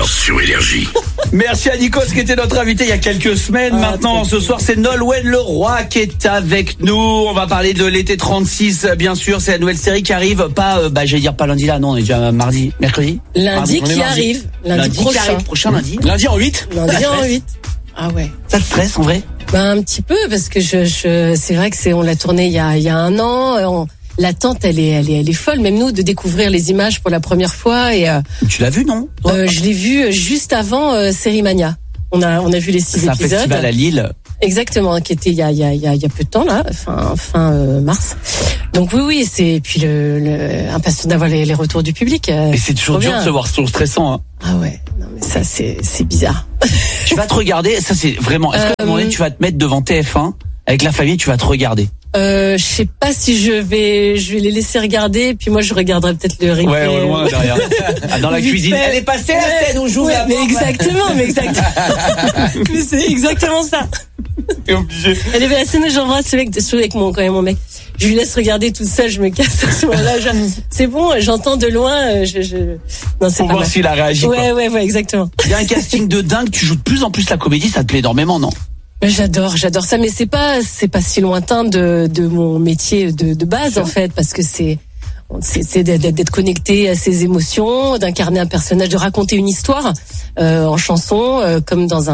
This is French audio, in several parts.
sur Énergie. Merci à Nikos qui était notre invité il y a quelques semaines. Maintenant, ce soir, c'est Nolwenn Leroy qui est avec nous. On va parler de l'été 36, bien sûr. C'est la nouvelle série qui arrive. Pas, j'allais dire pas lundi là, non, on est déjà mercredi. Lundi qui arrive. Lundi prochain lundi. Lundi en 8. Lundi en 8. Ah ouais. Ça te stresse en vrai? Un petit peu, parce que c'est vrai que on l'a tourné il y a un an. L'attente, elle est folle. Même nous, de découvrir les images pour la première fois. Et tu l'as vu, non? Je l'ai vu juste avant Série Mania. On a vu les 6 épisodes. C'est un festival à Lille. Exactement, qui était il y a peu de temps là, fin mars. Donc oui, c'est puis impatient d'avoir les retours du public. Et c'est toujours dur de se voir, c'est toujours stressant. Hein. Ah ouais, non mais ça c'est bizarre. Tu vas te regarder, ça c'est vraiment. Est-ce qu'à un moment donné tu vas te mettre devant TF1 avec la famille, tu vas te regarder? Je sais pas si je vais les laisser regarder, puis moi je regarderai peut-être le replay. Ouais, au loin derrière. Dans la cuisine. Fait. Elle est passée la scène où j'ouvre la porte. Exactement. Mais c'est exactement ça. T'es obligé. Elle avait la scène où j'embrasse avec mon mec. Je lui laisse regarder tout ça, je me casse à ce moment-là. C'est bon, j'entends de loin. Non, c'est pour pas voir mal. s'il a réagi. Ouais, exactement. Il y a un casting de dingue. Tu joues de plus en plus la comédie, ça te plaît énormément, non? J'adore ça, mais c'est pas si lointain de mon métier de base en fait, parce que c'est d'être connecté à ses émotions, d'incarner un personnage, de raconter une histoire en chanson, comme dans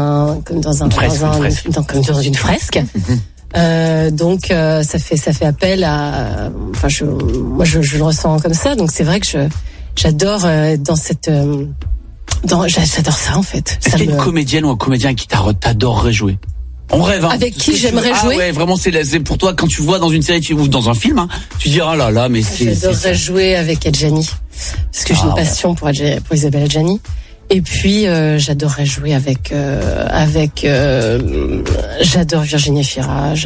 une fresque. Donc ça fait appel à. Enfin, moi je le ressens comme ça, donc c'est vrai que j'adore j'adore ça en fait. Est-ce qu'il y a une comédienne ou un comédien qui t'adorerait jouer? On rêve, hein. Avec qui j'aimerais jouer? Ah ouais, vraiment, c'est pour toi, quand tu vois dans une série ou dans un film, hein, tu dis, oh là là, mais j'adorerais jouer avec Adjani. Parce que j'ai une passion pour Isabelle Adjani. Et puis, j'adorerais jouer j'adore Virginie Fira,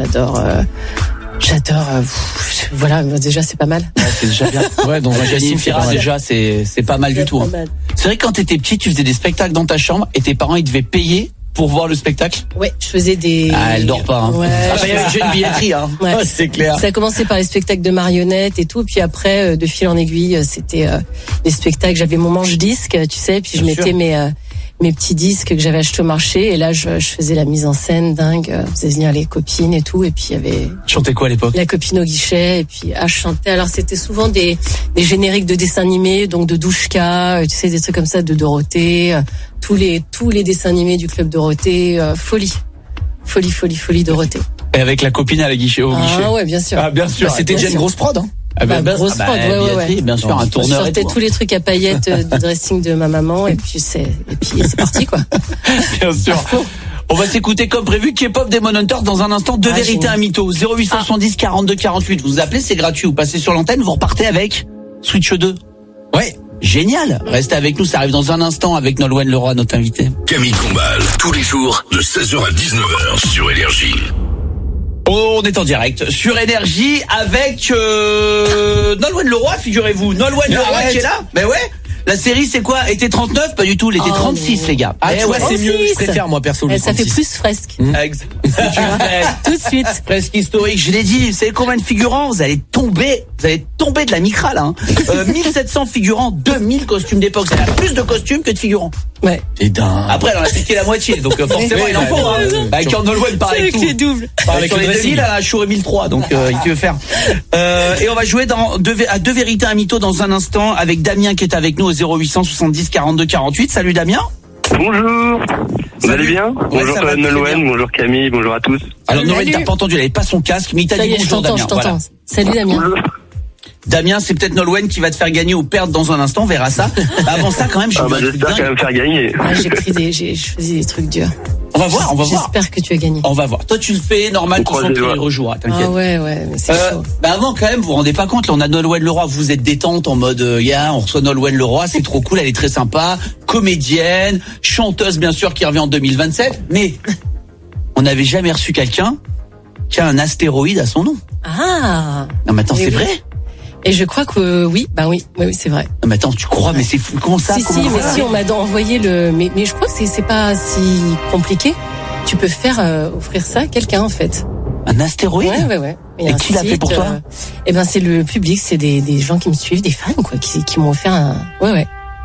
voilà, déjà, c'est pas mal. Ouais, c'est déjà bien. Ouais, donc Virginie Fira, déjà, c'est pas mal du tout, hein. C'est vrai que quand t'étais petite, tu faisais des spectacles dans ta chambre et tes parents, ils devaient payer pour voir le spectacle? Ouais, je faisais des... Ah, elle dort pas, hein. Ouais. Il y avait déjà une billetterie, hein. Ouais. Oh, c'est clair. Ça a commencé par les spectacles de marionnettes et tout, puis après, de fil en aiguille, c'était les spectacles. J'avais mon manche-disque, tu sais, puis je mettais mes petits disques que j'avais achetés au marché, et là, je faisais la mise en scène dingue, je faisais venir les copines et tout, et puis il y avait... Chantais quoi à l'époque? La copine au guichet, et puis je chantais. Alors c'était souvent des génériques de dessins animés, donc de Douchka, tu sais, des trucs comme ça, de Dorothée, tous les dessins animés du club Dorothée, folie Dorothée. Et avec la copine au guichet. Ah ouais, bien sûr. Ah bien sûr. C'était déjà une grosse prod, hein. Grosse prod, ouais. Bien sûr, un tourneur. Je sortais tous les trucs à paillettes de dressing de ma maman, et puis c'est parti, quoi. Bien sûr. On va s'écouter comme prévu K-pop Demon Hunter dans un instant. Deux vérités, un mytho. 0870 42 48. Vous appelez, c'est gratuit. Vous passez sur l'antenne, vous repartez avec Switch 2. Ouais. Génial. Restez avec nous, ça arrive dans un instant avec Nolwenn Leroy, notre invité. Camille Combal, tous les jours de 16h à 19h sur Énergie. On est en direct sur Énergie avec Nolwenn Leroy, figurez-vous. Nolwenn Leroy qui est là. Mais ouais. La série, c'est quoi? Été 39? Pas du tout, l'été 36, les gars. Ah, ouais, c'est mieux. Je préfère, moi, perso, le 36. Ça fait plus fresque. Tout de suite. Fresque historique, je l'ai dit. Vous savez combien de figurants? Vous allez tomber de la micra, là, hein. 1700 figurants, 2000 costumes d'époque. Ça a plus de costumes que de figurants. Ouais. C'est dingue. Après, elle en a piqué la moitié, donc forcément, il en faut, hein. Avec Nolwenn, pareil, tout. C'est double. Avec les 2000, elle a chouré 1003, donc, il veut faire. Et on va jouer à deux vérités, un mytho dans un instant avec Damien qui est avec nous au 0870 42 48. Salut Damien. Bonjour. Vous allez bien? Bonjour Nolwenn, bonjour Camille, bonjour à tous. Alors Nolwenn, t'as pas entendu, elle avait pas son casque, mais il t'a dit bonjour Damien. Je t'entends. Voilà. Salut Damien. Damien, c'est peut-être Nolwenn qui va te faire gagner ou perdre dans un instant, on verra ça. Avant ça, quand même, j'espère qu'elle va me faire gagner. Je faisais des trucs durs. On va voir. J'espère que tu as gagné. On va voir. Toi, tu le fais normal, tu sens qu'il rejouera, t'inquiète. Ah ouais, mais c'est chaud. Avant, quand même, vous vous rendez pas compte, là, on a Nolwenn Leroy, vous êtes détente en mode, on reçoit Nolwenn Leroy, c'est trop cool, elle est très sympa, comédienne, chanteuse, bien sûr, qui revient en 2027, mais on n'avait jamais reçu quelqu'un qui a un astéroïde à son nom. Ah. Non, mais attends, c'est vrai? Et je crois que oui, c'est vrai. Non, mais attends, tu crois, mais c'est fou. Comment ça? Si, on m'a envoyé mais je crois que c'est pas si compliqué. Tu peux faire offrir ça à quelqu'un, en fait. Un astéroïde? Ouais. Et qui l'a fait pour toi? C'est le public, c'est des gens qui me suivent, des fans, quoi, qui m'ont offert un... Ouais.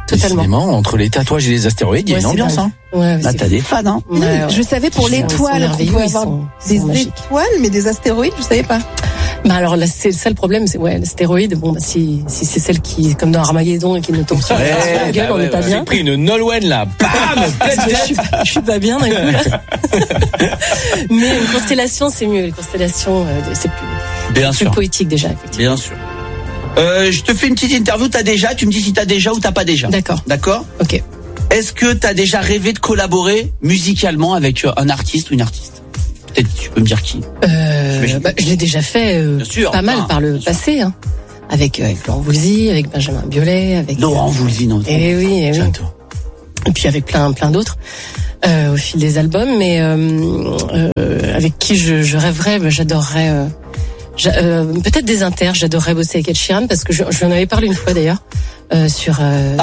Totalement. Décidément, entre les tatouages et les astéroïdes, il y a une ambiance. Hein. Ouais, Là, t'as des fans, hein. Ouais. Je savais pour l'étoile qu'on pouvait avoir des étoiles, mais des astéroïdes, je savais pas. Bah alors là, c'est ça le problème, c'est l'astéroïde. Bon, bah si c'est celle qui, comme dans Armageddon, et qui nous tombe sur la gueule, on n'est pas bien. J'ai pris une Nolwenn là, bam, je suis pas bien d'un coup là. Mais une constellation, c'est mieux. Une constellation, c'est plus poétique déjà, effectivement. Bien sûr. Je te fais une petite interview. Tu me dis si t'as déjà ou t'as pas déjà. D'accord. Ok. Est-ce que t'as déjà rêvé de collaborer musicalement avec un artiste ou une artiste? Peut-être tu peux me dire qui. Je l'ai déjà fait pas mal par le passé, hein. Avec Laurent Voulzy, avec Benjamin Biolay, avec Laurent Voulzy, non. Et oui. Et puis avec plein d'autres au fil des albums, mais avec qui je rêverais, j'adorerais peut-être des inters, j'adorerais bosser avec Ed Sheeran parce que je lui en avais parlé une fois d'ailleurs sur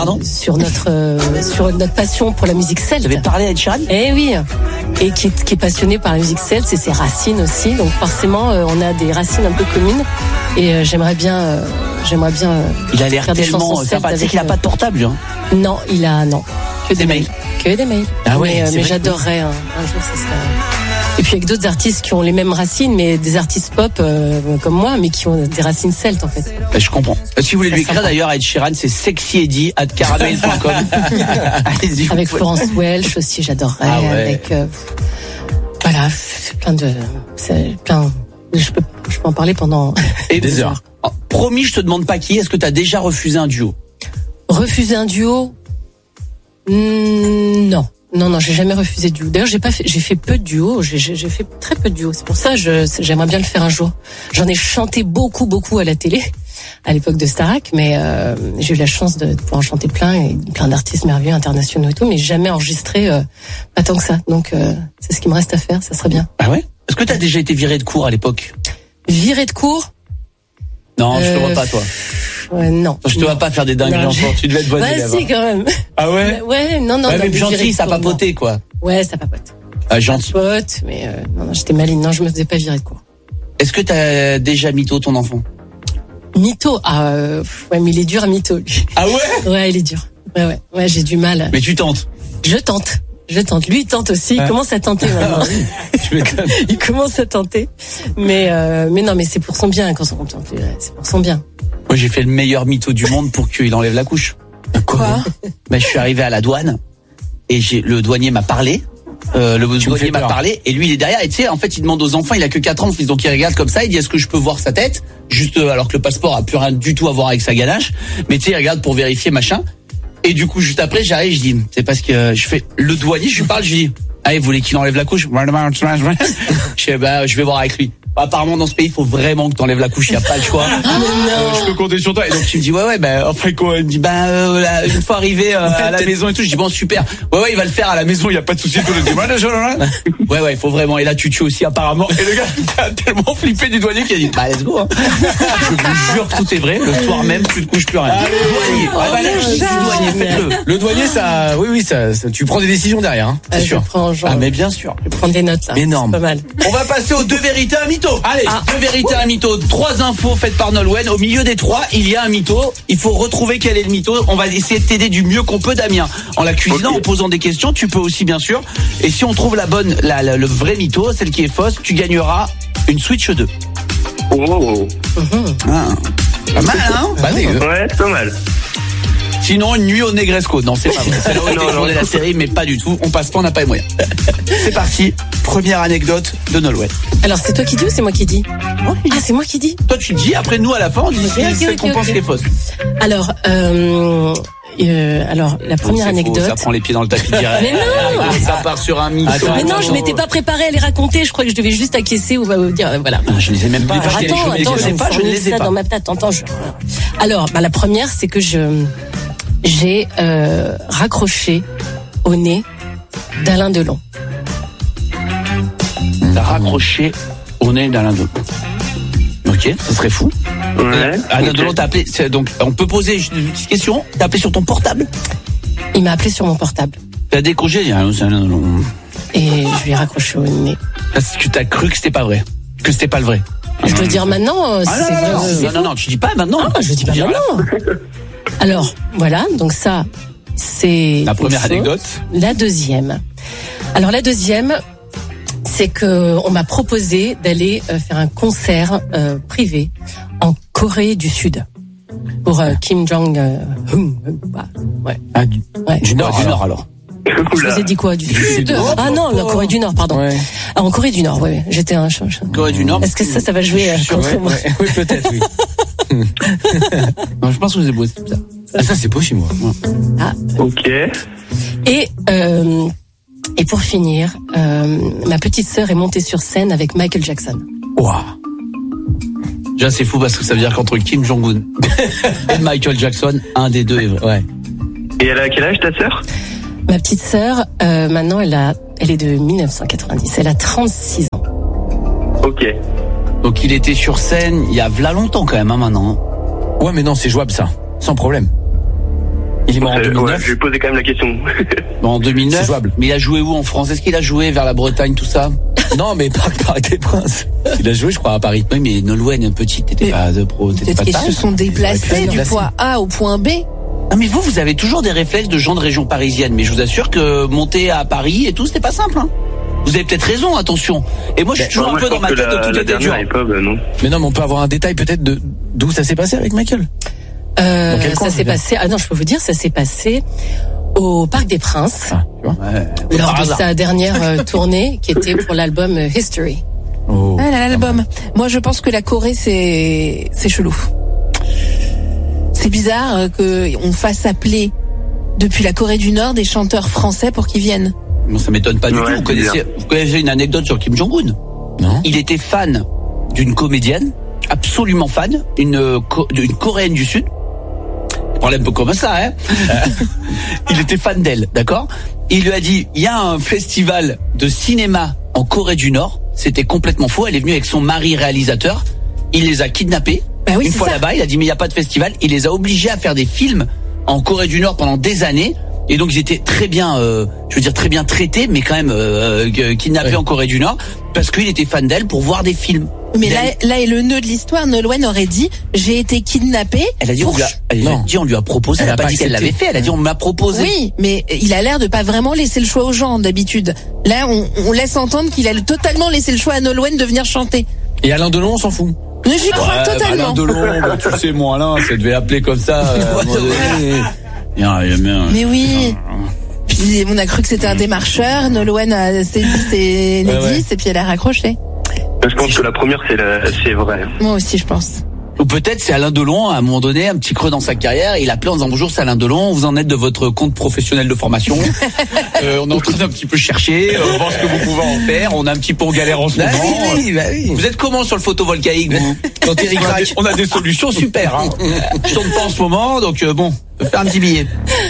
notre passion pour la musique celte. Vous avez parlé à Ed Sheeran? Eh oui, et qui est passionné par la musique celte et ses racines aussi, donc forcément on a des racines un peu communes et j'aimerais bien il a l'air faire des tellement sympathique. Il a pas de portable, lui, hein. Non, que des mails. Ah ouais, mais j'adorerais un jour, ça serait. Et puis avec d'autres artistes qui ont les mêmes racines, mais des artistes pop comme moi, mais qui ont des racines celtes en fait. Je comprends. Si vous voulez lui écrire d'ailleurs à Ed Sheeran, c'est sexyeddy@caramel.com. Allez-y. Avec Florence Welch aussi, j'adorerais. Ah ouais. Avec voilà, c'est plein. Je peux en parler pendant des heures. Promis, je te demande pas qui. Est-ce que tu as déjà refusé un duo? Refuser un duo? Non, j'ai jamais refusé de duo. D'ailleurs, j'ai fait peu de duos. J'ai fait très peu de duos. C'est pour ça j'aimerais bien le faire un jour. J'en ai chanté beaucoup à la télé à l'époque de Starac, mais j'ai eu la chance de pouvoir en chanter plein d'artistes merveilleux internationaux et tout, mais jamais enregistré pas tant que ça. Donc c'est ce qui me reste à faire. Ça serait bien. Ah ouais? Est-ce que tu as déjà été viré de cours à l'époque? Viré de cours? Non, je te vois pas, toi. Ouais, non. Je te vois pas faire des dingueries encore. Tu devais être bonne élève. Si, quand même. Ah ouais? Ouais, non. Ouais, même gentil, ça papotait, quoi. Ouais, ça papote. Ah, gentil. Ça papote, mais non, j'étais maligne. Non, je me faisais pas virer de cours. Est-ce que t'as déjà mytho ton enfant? Mytho? Ouais, mais il est dur à mytho, lui. Ah ouais? Ouais, il est dur. Ouais, j'ai du mal. Mais tu tentes? Je tente. Lui, il tente aussi. Il commence à tenter maintenant. Il commence à tenter. Mais non, mais c'est pour son bien quand on tente. C'est pour son bien. Moi, j'ai fait le meilleur mytho du monde pour qu'il enlève la couche. Quoi? Je suis arrivé à la douane et le douanier m'a parlé. Et lui il est derrière et tu sais en fait il demande aux enfants, il a que 4 ans donc il regarde comme ça, il dit est-ce que je peux voir sa tête juste alors que le passeport a plus rien du tout à voir avec sa ganache, mais tu sais il regarde pour vérifier machin. Et du coup juste après j'arrive, je dis c'est parce que je fais le douanier, je lui parle, je dis vous voulez qu'il enlève la couche? Je vais voir avec lui. Apparemment dans ce pays il faut vraiment que t'enlèves la couche, il y a pas le choix. Je peux compter sur toi. Et donc tu me dis après quoi, il me dit une fois arrivé à la maison et tout, je dis bon super. Ouais il va le faire à la maison, il y a pas de souci. Ouais il faut vraiment. Et là tu tues aussi apparemment. Et le gars il a tellement flippé du douanier qu'il a dit let's go. Je vous jure que tout est vrai. Le soir même tu te couches plus rien. Douanier, faites-le. Le douanier ça, oui ça, tu prends des décisions derrière, hein, c'est sûr. Mais bien sûr. Je vais prendre des notes là. Énorme. C'est pas mal. On va passer aux 2 vérités un mytho. Allez, 2 vérités un mytho. 3 infos faites par Nolwenn. Au milieu des 3, il y a un mytho. Il faut retrouver quel est le mytho. On va essayer de t'aider du mieux qu'on peut, Damien. En la cuisinant, en posant des questions, tu peux aussi bien sûr. Et si on trouve le vrai mytho, celle qui est fausse, tu gagneras une Switch 2. Oh. Pas mal, hein? Ouais, pas mal. Sinon, une nuit au Negresco. Non, c'est pas vrai. C'est là où on a tourné la série, mais pas du tout. On passe pas, on n'a pas les moyens. C'est parti. Première anecdote de Nolwenn. Alors, c'est toi qui dis ou c'est moi qui dis? C'est moi qui dis. Toi, tu dis. Après, nous, à la fin, on dit celle qu'on pense qu'elle est fausse. Alors, la première anecdote. Ça prend les pieds dans le tapis direct. Mais non! Ça part sur un mytho. Mais non, je m'étais pas préparée à les raconter. Je crois que je devais juste acquiescer ou dire, voilà. Je les ai même pas. Attends, je ne les ai pas. Dans ma tête. Attends, Alors, la première, c'est que j'ai raccroché au nez d'Alain Delon. T'as raccroché au nez d'Alain Delon. Ok, ce serait fou. Ouais. Alain Delon t'a appelé. Donc, on peut poser une petite question. T'as appelé sur ton portable? Il m'a appelé sur mon portable. T'as décroché, c'est Alain Delon. Et je lui ai raccroché au nez. Parce que t'as cru que c'était pas vrai. Que c'était pas le vrai. Je dois dire maintenant. C'est vrai. Non, tu dis pas maintenant. Je dis pas maintenant. Alors, voilà. Donc ça, c'est la première anecdote. La deuxième. Alors la deuxième, c'est que on m'a proposé d'aller faire un concert privé en Corée du Sud pour Kim Jong-un. Ouais. Ah, du Nord alors. Je vous ai dit quoi, du Sud? Ah non, la Corée du Nord, pardon. Ouais. Ah, en Corée du Nord, oui. J'étais un Corée du Nord. Est-ce que ça va jouer contre moi? Oui, peut-être, oui. Non, je pense que vous avez beau, c'est ça. Ah, ça, c'est beau chez moi. Ah. Ok. Et pour finir, ma petite sœur est montée sur scène avec Michael Jackson. Waouh. Déjà, c'est fou parce que ça veut dire qu'entre Kim Jong-un et Michael Jackson, un des deux est vrai. Ouais. Et elle a quel âge, ta sœur? Ma petite sœur, maintenant, elle est de 1990. Elle a 36 ans. Ok. Donc, il était sur scène il y a v'là longtemps quand même, hein, maintenant. Ouais, mais non, c'est jouable, ça. Sans problème. Il est mort en 2009. Ouais, je vais poser quand même la question. Bon, en 2009. C'est jouable. Mais il a joué où en France? Est-ce qu'il a joué vers la Bretagne, tout ça? Non, mais pas Parc des Princes. Il a joué, je crois, à Paris. Oui, mais Nolwenn, petite, t'étais pas de pro, t'étais pas de Peut-être qu'ils se sont déplacés du point A au point B. Ah, mais vous avez toujours des réflexes de gens de région parisienne. Mais je vous assure que monter à Paris et tout, c'était pas simple, hein. Vous avez peut-être raison, attention. Et moi, je suis toujours un peu dans ma tête de tout était dur. Mais non, mais on peut avoir un détail peut-être d'où ça s'est passé avec Michael. Ça s'est passé. Ah non, je peux vous dire, ça s'est passé au Parc des Princes, lors de sa dernière tournée, qui était pour l'album History. Oh. Ah, l'album. Moi, je pense que la Corée, c'est chelou. C'est bizarre qu'on fasse appeler depuis la Corée du Nord des chanteurs français pour qu'ils viennent. Non, ça m'étonne pas du tout. Vous connaissez une anecdote sur Kim Jong-un? Non. Il était fan d'une comédienne, absolument fan, d'une Coréenne du Sud. Problème peu comme ça, hein. Il était fan d'elle, d'accord? Il lui a dit, il y a un festival de cinéma en Corée du Nord. C'était complètement faux. Elle est venue avec son mari réalisateur. Il les a kidnappés. Bah oui, une fois là-bas, il a dit, mais il n'y a pas de festival. Il les a obligés à faire des films en Corée du Nord pendant des années. Et donc, ils étaient très bien, très bien traités, mais quand même kidnappés en Corée du Nord, parce qu'il était fan d'elle pour voir des films. Mais là est le nœud de l'histoire. Nolwenn aurait dit, j'ai été kidnappée. Elle a dit, on lui a proposé. Elle a pas dit qu'elle l'avait fait. Elle a dit, on m'a proposé. Oui, mais il a l'air de pas vraiment laisser le choix aux gens d'habitude. Là, on laisse entendre qu'il a totalement laissé le choix à Nolwenn de venir chanter. Et Alain Delon, on s'en fout. Mais j'y crois totalement. Alain Delon, tu sais, moi, Alain, ça devait appeler comme ça. Mais oui. Puis on a cru que c'était un démarcheur. Nolwenn s'est dit c'est Nedis et puis elle a raccroché. Je pense que la première c'est vrai. Moi aussi je pense. Ou peut-être c'est Alain Delon, à un moment donné, un petit creux dans sa carrière, il a appelé en disant bonjour, c'est Alain Delon, vous en êtes de votre compte professionnel de formation. On est en train d'un petit peu chercher, voir ce que vous pouvez en faire. On a un petit peu en galère en ce moment. Oui. Vous êtes comment sur le photovoltaïque, vous? Quand Eric craque, on a des solutions super. Hein. Je tourne pas en ce moment, donc bon, faire un petit billet.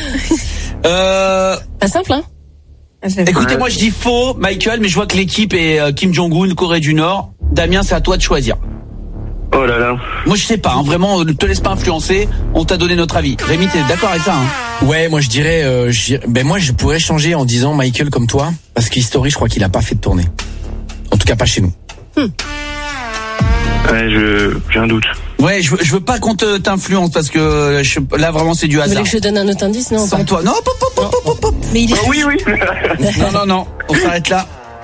Pas simple, hein? Écoutez, moi je dis faux, Michael, mais je vois que l'équipe est Kim Jong-un, Corée du Nord. Damien, c'est à toi de choisir. Oh là là. Moi je sais pas, hein, vraiment, ne te laisse pas influencer. On t'a donné notre avis. Rémi, t'es d'accord avec ça, hein? Ouais, moi je dirais, moi je pourrais changer en disant Michael comme toi, parce qu'History, je crois qu'il a pas fait de tournée. En tout cas, pas chez nous. Ouais, j'ai un doute. Ouais, je veux pas qu'on t'influence parce que là vraiment c'est du hasard. Vous voulez que je donne un autre indice, non? Sans toi, non. Pop. Mais il est... Oui. Non. On s'arrête là.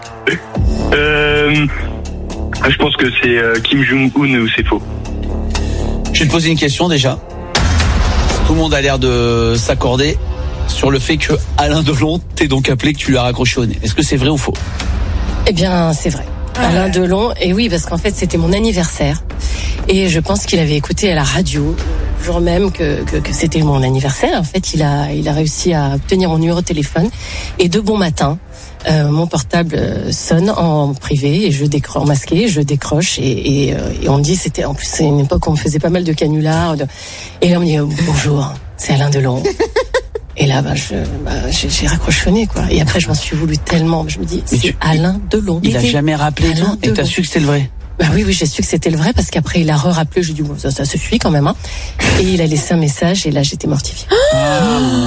Je pense que c'est Kim Jong-un ou c'est faux. Je vais te poser une question déjà. Tout le monde a l'air de s'accorder sur le fait que Alain Delon t'ait donc appelé, que tu lui as raccroché au nez. Est-ce que c'est vrai ou faux? Eh bien, c'est vrai. Alain Delon, et oui, parce qu'en fait, c'était mon anniversaire. Et je pense qu'il avait écouté à la radio, le jour même que c'était mon anniversaire. En fait, il a réussi à obtenir mon numéro de téléphone. Et de bon matin, mon portable sonne en privé et je décroche, en masqué, je décroche et on me dit, c'était, en plus, c'est une époque où on faisait pas mal de canulars. Et là, on me dit, bonjour, c'est Alain Delon. Et là, j'ai raccrochonné, quoi. Et après, je m'en suis voulu tellement. Je me dis, Alain Delon. Il a jamais rappelé, toi, et t'as su que c'était le vrai? Bah oui, j'ai su que c'était le vrai parce qu'après, il a rappelé. Je lui ai dit, bon, ça suffit quand même, hein. Et il a laissé un message et là, j'étais mortifiée.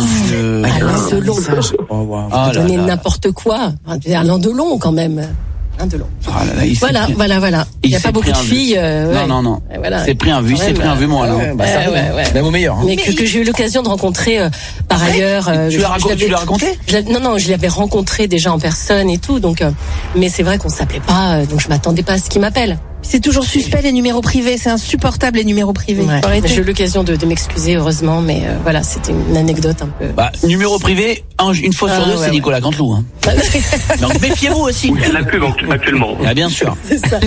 Alain Delon. Oh, wow. Il a donné n'importe quoi. Alain Delon, quand même. Hein, de long. Oh là là, Voilà. Il n'y a pas beaucoup de filles. Non. Voilà. C'est pris un vu, moi là. Même au meilleur. Hein. Mais que j'ai eu l'occasion de rencontrer par ailleurs. Tu l'as raconté? Non, je l'avais rencontré déjà en personne et tout. Donc, mais c'est vrai qu'on s'appelait pas. Donc je m'attendais pas à ce qu'il m'appelle. C'est toujours suspect les numéros privés, c'est insupportable les numéros privés. Ouais. J'ai eu l'occasion de m'excuser heureusement, mais voilà, c'était une anecdote un peu. Numéro privé, une fois sur deux, c'est Nicolas Canteloup. Hein. Donc méfiez-vous aussi. Oui, c'est la pub actuellement. Ah, bien sûr. C'est ça.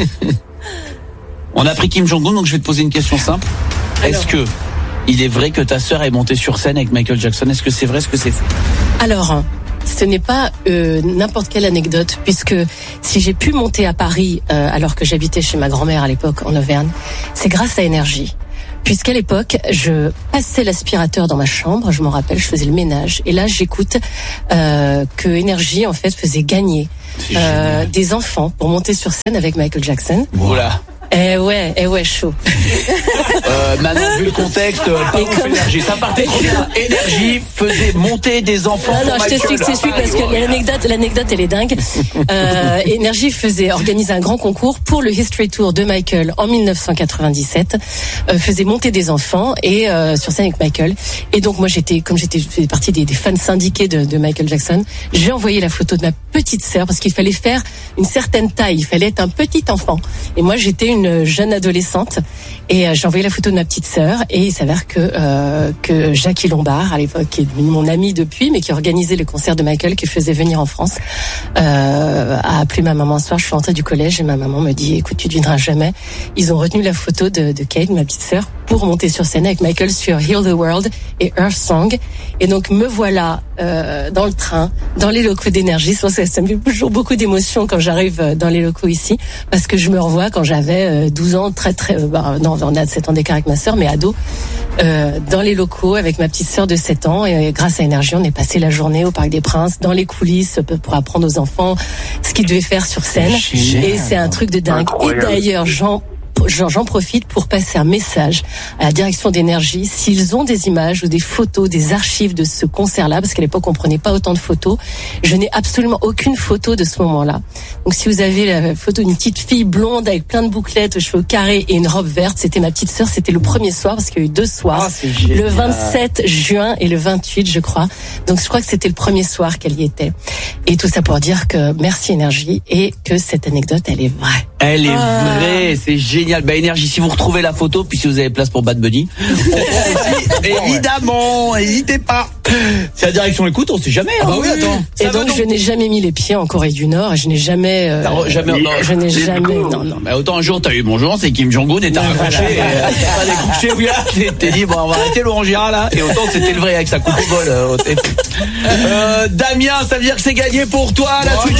On a pris Kim Jong-un, donc je vais te poser une question simple. Alors. Est-ce que il est vrai que ta sœur est montée sur scène avec Michael Jackson? Est-ce que c'est vrai, est-ce que c'est faux? Alors, ce n'est pas n'importe quelle anecdote, puisque si j'ai pu monter à Paris alors que j'habitais chez ma grand-mère à l'époque en Auvergne, c'est grâce à Énergie. Puisqu'à l'époque, je passais l'aspirateur dans ma chambre, je m'en rappelle, je faisais le ménage, et là j'écoute que Énergie en fait faisait gagner des enfants pour monter sur scène avec Michael Jackson. Voilà. Eh ouais, chaud. Maintenant, vu le contexte, pas ouf Énergie. Ça partait trop bien. Énergie faisait monter des enfants. Non, je t'explique parce que l'anecdote, elle est dingue. Énergie organisait un grand concours pour le History Tour de Michael en 1997. Faisait monter des enfants et sur scène avec Michael. Et donc moi, j'étais partie des fans syndiqués de Michael Jackson. J'ai envoyé la photo de ma petite sœur parce qu'il fallait faire une certaine taille. Il fallait être un petit enfant. Et moi, j'étais une jeune adolescente et j'ai envoyé la photo de ma petite sœur et il s'avère que Jackie Lombard à l'époque qui est devenu mon ami depuis mais qui organisait le concert de Michael qui faisait venir en France a appelé ma maman un soir. Je suis rentrée du collège et ma maman me dit écoute tu devineras jamais. Ils ont retenu la photo de Kate, ma petite sœur, pour monter sur scène avec Michael sur Heal the World et Earth Song. Et donc me voilà dans le train, dans les locaux d'Énergie. Ça me fait toujours beaucoup d'émotions quand j'arrive dans les locaux ici parce que je me revois quand j'avais 12 ans, non, on a 7 ans d'écart avec ma sœur, mais ado, dans les locaux avec ma petite sœur de 7 ans. Et grâce à Énergie, on est passé la journée au Parc des Princes, dans les coulisses, pour apprendre aux enfants ce qu'ils devaient faire sur scène. Et c'est un truc de dingue. Incroyable. Et d'ailleurs, j'en profite pour passer un message à la direction d'Énergie. S'ils ont des images ou des photos, des archives de ce concert-là, parce qu'à l'époque on prenait pas autant de photos, je n'ai absolument aucune photo de ce moment-là. Donc si vous avez la photo d'une petite fille blonde avec plein de bouclettes, aux cheveux carrés et une robe verte, c'était ma petite sœur. C'était le premier soir parce qu'il y a eu 2 soirs, le 27 juin et le 28 je crois. Donc je crois que c'était le premier soir qu'elle y était. Et tout ça pour dire que merci Énergie et que cette anecdote elle est vraie. Elle est vraie, c'est génial. Énergie, si vous retrouvez la photo, puis si vous avez place pour Bad Bunny, évidemment, n'hésitez pas. C'est la direction écoute, on sait jamais. Ah bah oui, attends. Et donc je n'ai jamais mis les pieds en Corée du Nord. Je n'ai jamais. Je n'ai jamais. Non. Mais autant un jour t'as eu bonjour, c'est Kim Jong-un et t'as raccroché. T'as décroché, oui, t'es dit bon, on va arrêter Laurent Girard là. Et autant c'était le vrai avec sa coupe au bol. Damien, ça veut dire que c'est gagné pour toi la suite.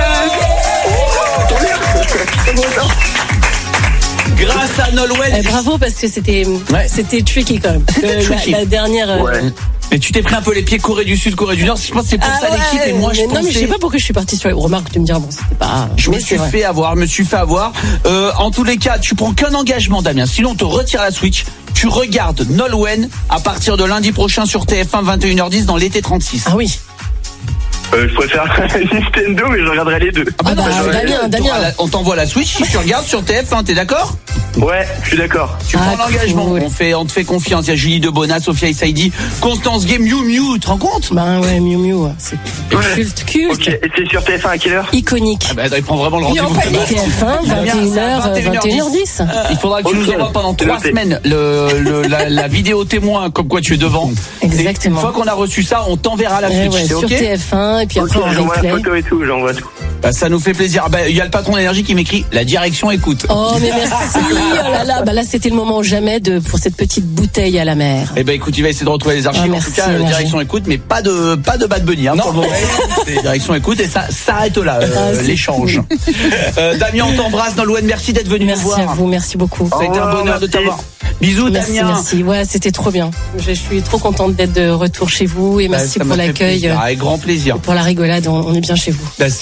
Grâce à Nolwenn. Bravo parce que c'était tricky quand même. La dernière. Mais tu t'es pris un peu les pieds Corée du Sud, Corée du Nord. Je pense que c'est pour ça l'équipe. Et moi, non, mais je sais pas pourquoi je suis partie sur les remarques. Tu me diras bon, c'était pas. Je me suis fait avoir. En tous les cas, tu prends qu'un engagement, Damien. Sinon, on te retire la Switch. Tu regardes Nolwenn à partir de lundi prochain sur TF1 21h10 dans l'été 36. Ah oui. Je préfère Nintendo, mais je regarderai les deux. Damien. On t'envoie la Switch si tu regardes sur TF1, t'es d'accord? Ouais, je suis d'accord. Tu prends l'engagement. Cool. On te fait confiance. Il y a Julie Debona, Sophia Issaidi, Constance Gay, Miu Miu. Tu te rends compte? Ouais, Miu Miu. C'est culte. Ok, et c'est sur TF1 à quelle heure? Iconique. Il prend vraiment le rendez-vous. TF1, 21h10. Il faudra que tu nous envoies pendant 3 semaines la vidéo témoin, comme quoi tu es devant. Exactement. Une fois qu'on a reçu ça, on t'enverra la Switch. C'est sur ok? TF1 et puis après on j'envoie replay. la photo et tout, j'envoie tout. Ça nous fait plaisir. Il y a le patron d'énergie qui m'écrit la direction écoute. Oh mais merci. Oh là là, là c'était le moment jamais pour cette petite bouteille à la mer. Écoute, il va essayer de retrouver les archives. En tout cas, la direction écoute, mais pas de Bad Bunny. Pour le moment. C'est direction écoute et ça s'arrête là l'échange. Damien, on t'embrasse. Nolwenn, merci d'être venu nous voir. Merci à vous, merci beaucoup. Ça a été un bonheur de t'avoir. Bisous Damien. Merci. Ouais, c'était trop bien. Je suis trop contente d'être de retour chez vous et merci pour l'accueil. Avec grand plaisir. Pour la rigolade, on est bien chez vous. C'est gentil.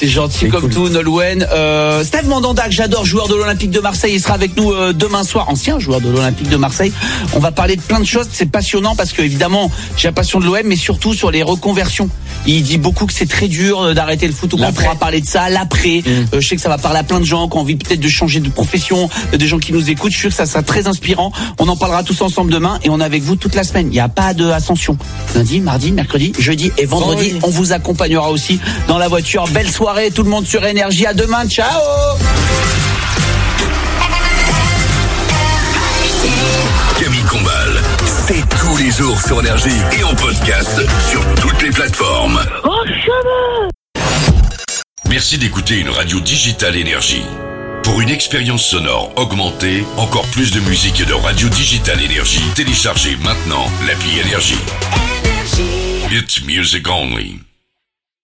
gentil comme tout, Nolwenn. Steve Mandanda, que j'adore, joueur de l'Olympique de Marseille, il sera avec nous demain soir, ancien joueur de l'Olympique de Marseille. On va parler de plein de choses, c'est passionnant parce que évidemment, j'ai la passion de l'OM, mais surtout sur les reconversions. Il dit beaucoup que c'est très dur d'arrêter le foot, on pourra parler de ça, l'après. Je sais que ça va parler à plein de gens qui ont envie peut-être de changer de profession, des gens qui nous écoutent. Je suis sûr que ça sera très inspirant. On en parlera tous ensemble demain et on est avec vous toute la semaine. Il n'y a pas de ascension. Lundi, mardi, mercredi, jeudi et vendredi, on vous accompagnera aussi dans la voiture. Belle soirée, tout le monde sur Énergie. À demain, ciao. Camille Combal, c'est tous les jours sur Énergie et en podcast sur toutes les plateformes. Merci d'écouter une radio digitale Énergie. Pour une expérience sonore augmentée, encore plus de musique et de radio digitale Énergie, téléchargez maintenant l'appli Énergie. It's music only.